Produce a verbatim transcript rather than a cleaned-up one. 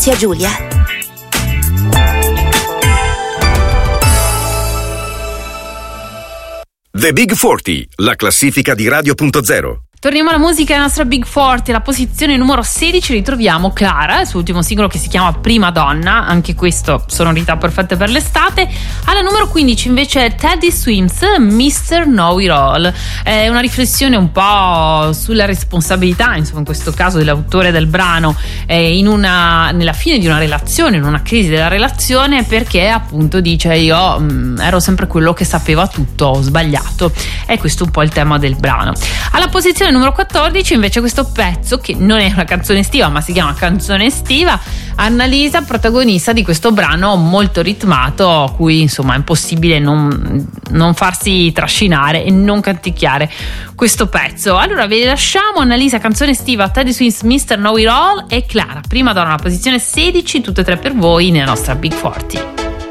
zia Giulia. The Big quaranta, la classifica di Radio punto zero. Torniamo alla musica, la nostra Big quaranta, alla posizione numero sedici ritroviamo Clara, il suo ultimo singolo che si chiama Prima Donna, anche questo sonorità perfette per l'estate. Alla numero quindici invece Teddy Swims, mister Know It All, è una riflessione un po' sulla responsabilità, insomma in questo caso dell'autore del brano, eh, in una, nella fine di una relazione, in una crisi della relazione, perché appunto dice io mh, ero sempre quello che sapeva tutto, ho sbagliato, e questo è un po' il tema del brano. Alla posizione numero quattordici invece questo pezzo, che non è una canzone estiva ma si chiama Canzone Estiva, Annalisa, protagonista di questo brano molto ritmato, a cui insomma è impossibile non, non farsi trascinare e non canticchiare questo pezzo. Allora vi lasciamo Annalisa, Canzone Estiva, Teddy Swims, mister Know It All e Clara, Prima Donna, alla posizione sedici, tutte e tre per voi nella nostra Big quaranta.